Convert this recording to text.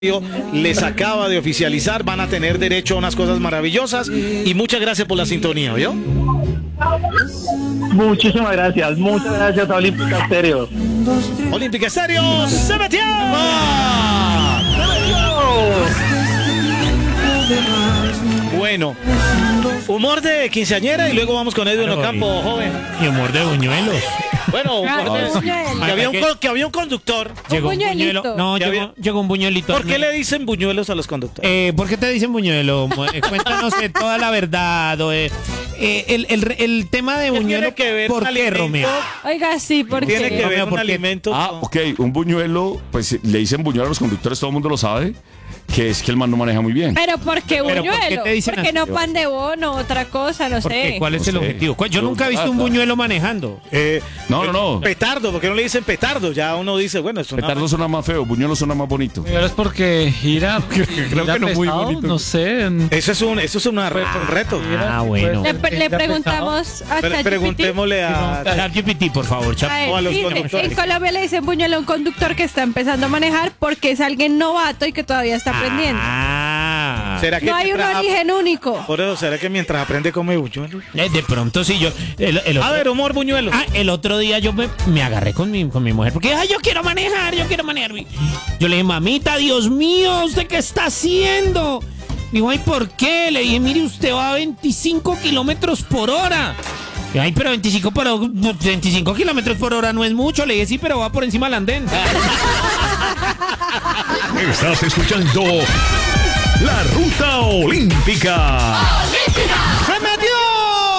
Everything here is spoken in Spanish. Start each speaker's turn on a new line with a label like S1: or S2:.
S1: Les acaba de oficializar, van a tener derecho a unas cosas maravillosas y muchas gracias por la sintonía, ¿oyó?
S2: Muchísimas gracias a Olímpica Estéreo.
S1: Olímpica Estéreo se metió. Bueno, humor de quinceañera y luego vamos con Edwin Ocampo, joven.
S3: Y humor de buñuelos.
S1: Bueno, que había un conductor.
S3: Llegó un buñuelo. No, llegó un buñuelito.
S1: ¿Por qué le dicen buñuelos a los conductores?
S3: ¿Por qué te dicen buñuelo? Cuéntanos toda la verdad. El tema de buñuelo, ¿por qué, Romeo?
S4: Oiga, sí, ¿por qué?
S1: Tiene que ver un alimento.
S5: Ok, un buñuelo, pues le dicen buñuelo a los conductores, todo el mundo lo sabe, que es que el man no maneja muy bien.
S4: ¿Pero por qué buñuelo?
S3: ¿por qué te dicen
S4: ¿Por qué
S3: así?
S4: no pan de bono, otra cosa? No sé.
S3: ¿Cuál es el objetivo? Yo nunca he visto un buñuelo manejando.
S5: No.
S1: Petardo, ¿por qué no le dicen petardo? Ya uno dice, bueno, es una...
S5: Petardo suena más feo, buñuelo suena más bonito.
S6: Pero es porque gira,
S3: Creo que no muy bonito.
S6: no sé.
S1: Eso es un reto.
S3: Ah, bueno.
S4: Le preguntamos a ChatGPT.
S1: Preguntémosle a...
S3: ChatGPT, por favor,
S1: O a los
S4: Dice,
S1: conductores.
S4: en Colombia le dicen buñuelo a un conductor que está empezando a manejar porque es alguien novato y que todavía está aprendiendo.
S1: ¿Será que
S4: No hay un
S1: mientras-
S4: origen único.
S1: Por eso, ¿será que mientras aprende come buñuelo?
S3: De pronto sí, yo...
S1: A ver, humor buñuelo.
S3: El otro día yo me agarré con mi mujer porque yo quiero manejar. Yo le dije, mamita, Dios mío, ¿usted qué está haciendo? Digo, ay, ¿por qué? Le dije, mire, usted va a 25 kilómetros por hora. Digo, ay, pero 25 kilómetros por hora no es mucho. Le dije, sí, pero va por encima del andén.
S7: Estás escuchando La Ruta Olímpica.
S1: ¡Se metió!